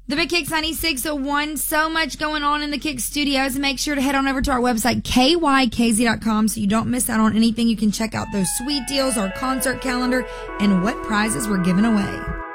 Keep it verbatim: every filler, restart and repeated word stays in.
The Big Kicks ninety-six oh one. So much going on in the Kick Studios. Make sure to head on over to our website, K Y K Z dot com, so you don't miss out on anything. You can check out those sweet deals, our concert calendar, and what prizes we're giving away.